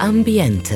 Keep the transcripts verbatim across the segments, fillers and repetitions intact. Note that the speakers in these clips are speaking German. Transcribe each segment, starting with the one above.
Ambiente.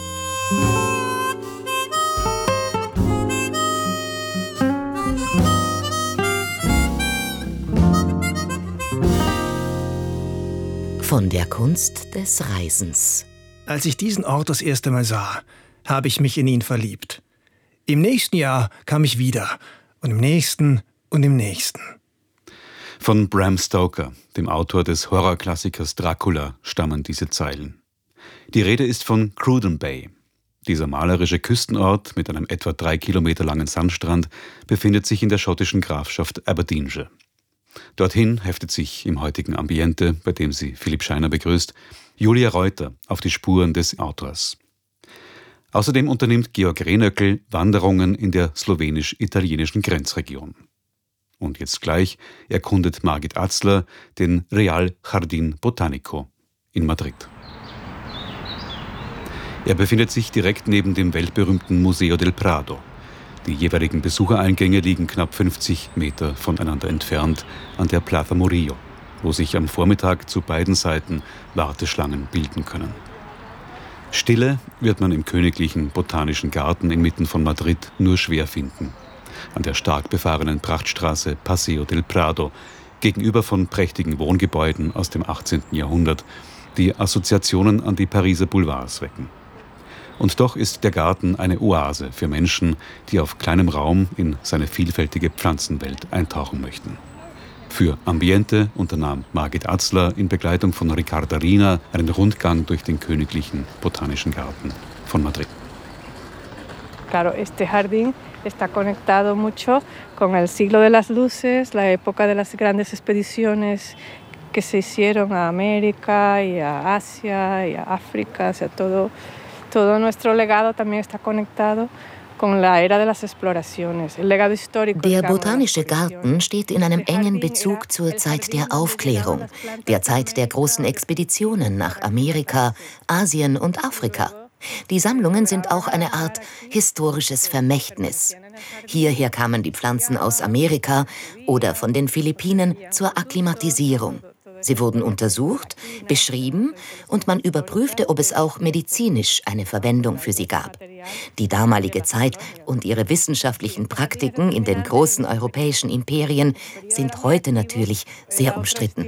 Von der Kunst des Reisens. Als ich diesen Ort das erste Mal sah, habe ich mich in ihn verliebt. Im nächsten Jahr kam ich wieder. Und im nächsten und im nächsten. Von Bram Stoker, dem Autor des Horrorklassikers Dracula, stammen diese Zeilen. Die Rede ist von Cruden Bay. Dieser malerische Küstenort mit einem etwa drei Kilometer langen Sandstrand befindet sich in der schottischen Grafschaft Aberdeenshire. Dorthin heftet sich im heutigen Ambiente, bei dem sie Philipp Scheiner begrüßt, Julia Reuter auf die Spuren des Autors. Außerdem unternimmt Georg Rehnöckl Wanderungen in der slowenisch-italienischen Grenzregion. Und jetzt gleich erkundet Margit Atzler den Real Jardín Botánico in Madrid. Er befindet sich direkt neben dem weltberühmten Museo del Prado. Die jeweiligen Besuchereingänge liegen knapp fünfzig Meter voneinander entfernt an der Plaza Murillo, wo sich am Vormittag zu beiden Seiten Warteschlangen bilden können. Stille wird man im königlichen Botanischen Garten inmitten von Madrid nur schwer finden. An der stark befahrenen Prachtstraße Paseo del Prado, gegenüber von prächtigen Wohngebäuden aus dem achtzehnten Jahrhundert, die Assoziationen an die Pariser Boulevards wecken. Und doch ist der Garten eine Oase für Menschen, die auf kleinem Raum in seine vielfältige Pflanzenwelt eintauchen möchten. Für Ambiente unternahm Margit Atzler in Begleitung von Ricarda Rina einen Rundgang durch den königlichen Botanischen Garten von Madrid. Claro, este jardín está conectado mucho con el siglo de las luces, la época de las grandes expediciones que se hicieron a América y a Asia y a África, o sea, todo, todo nuestro legado también está conectado con la era de las exploraciones, el legado histórico. Der Botanische Garten steht in einem engen Bezug zur Zeit der Aufklärung, der Zeit der großen Expeditionen nach Amerika, Asien und Afrika. Die Sammlungen sind auch eine Art historisches Vermächtnis. Hierher kamen die Pflanzen aus Amerika oder von den Philippinen zur Akklimatisierung. Sie wurden untersucht, beschrieben und man überprüfte, ob es auch medizinisch eine Verwendung für sie gab. Die damalige Zeit und ihre wissenschaftlichen Praktiken in den großen europäischen Imperien sind heute natürlich sehr umstritten.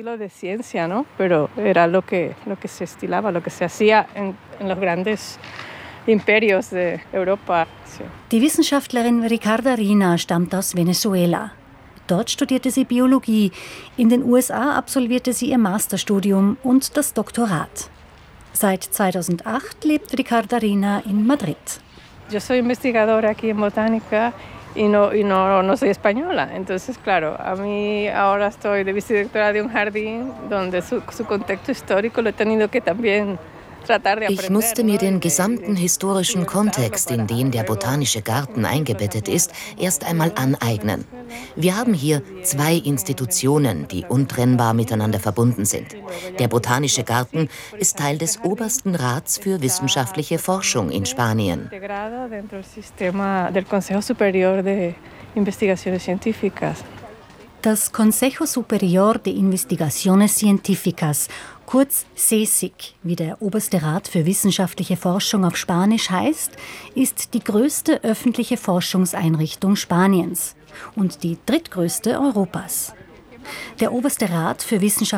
Die Wissenschaftlerin Ricarda Rina stammt aus Venezuela. Dort studierte sie Biologie. In den U S A absolvierte sie ihr Masterstudium und das Doktorat. Seit zweitausendacht lebt Ricarda Rina in Madrid. Yo soy investigadora aquí en Botánica y no, y no, no soy española. Entonces, claro, a mí ahora estoy de vicedirectora de un jardín donde su, su contexto histórico lo he tenido que también. Ich musste mir den gesamten historischen Kontext, in den der Botanische Garten eingebettet ist, erst einmal aneignen. Wir haben hier zwei Institutionen, die untrennbar miteinander verbunden sind. Der Botanische Garten ist Teil des Obersten Rats für wissenschaftliche Forschung in Spanien. Das Consejo Superior de Investigaciones Científicas, kurz C S I C, wie der Oberste Rat für wissenschaftliche Forschung auf Spanisch heißt, ist die größte öffentliche Forschungseinrichtung Spaniens und die drittgrößte Europas. Der Oberste Rat für wissenschaftliche